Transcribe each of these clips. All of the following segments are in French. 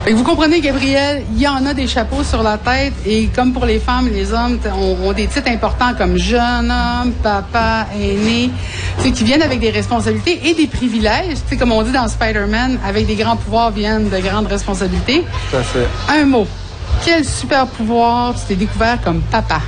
Et vous comprenez, Gabriel, il y en a des chapeaux sur la tête et comme pour les femmes, les hommes ont des titres importants comme jeune homme, papa, aîné, qui viennent avec des responsabilités et des privilèges. Comme on dit dans Spider-Man, avec des grands pouvoirs viennent de grandes responsabilités. Tout à fait. Un mot. Quel super pouvoir tu t'es découvert comme papa?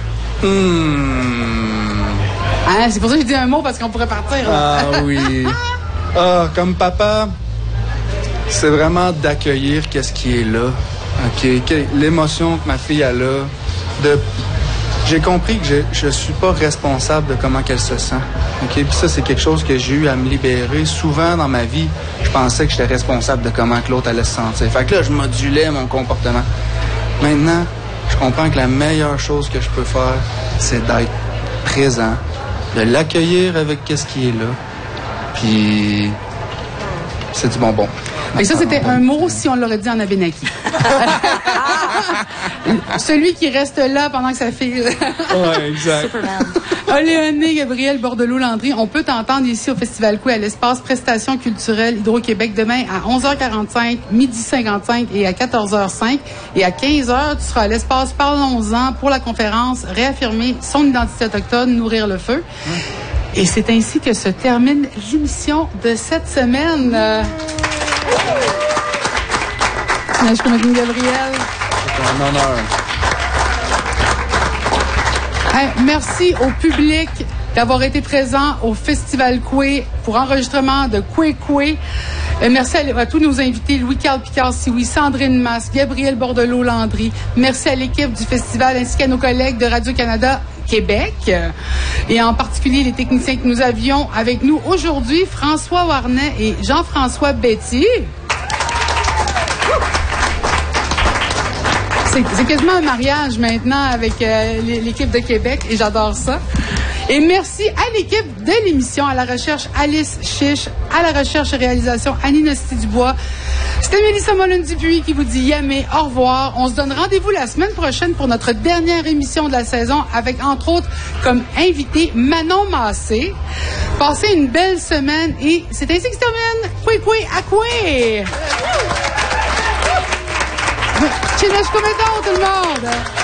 Hein, c'est pour ça que je dis un mot parce qu'on pourrait partir. Là. Ah oui. Comme papa... C'est vraiment d'accueillir qu'est-ce qui est là. L'émotion que ma fille a là. J'ai compris que je suis pas responsable de comment qu'elle se sent. Puis ça, c'est quelque chose que j'ai eu à me libérer. Souvent dans ma vie, je pensais que j'étais responsable de comment que l'autre allait se sentir. Fait que là, je modulais mon comportement. Maintenant, je comprends que la meilleure chose que je peux faire, c'est d'être présent, de l'accueillir avec qu'est-ce qui est là. Puis c'est du bonbon. Et ça, c'était un mot si on l'aurait dit en Abénaki. Celui qui reste là pendant que ça fait... Ouais, exact. Léoné, Gabriel Bordelot-Landry, on peut t'entendre ici au Festival Coué à l'espace Prestations culturelles Hydro-Québec demain à 11h45, 12h55 et à 14h05. Et à 15h, tu seras à l'espace Parlons-en pour la conférence Réaffirmer son identité autochtone, nourrir le feu. Et c'est ainsi que se termine l'émission de cette semaine. Je connais Gabriel. C'est un honneur. Merci au public d'avoir été présent au Festival Coué pour enregistrement de Coué. Merci à tous nos invités, Louis-Carl Picard-Sioui, Sandrine Masse, Gabriel Bordelot-Landry. Merci à l'équipe du festival ainsi qu'à nos collègues de Radio-Canada Québec et en particulier les techniciens que nous avions avec nous aujourd'hui, François Warnet et Jean-François Betty. C'est quasiment un mariage maintenant avec l'équipe de Québec et j'adore ça. Et merci à l'équipe de l'émission, à la recherche Alice Chiche, à la recherche et réalisation Annie Nasty-Dubois. C'était Mélissa Molin-Dupuis qui vous dit yamé, au revoir. On se donne rendez-vous la semaine prochaine pour notre dernière émission de la saison avec entre autres comme invité Manon Massé. Passez une belle semaine et c'est ainsi que se termine Coué à Coué. Chez tout le monde!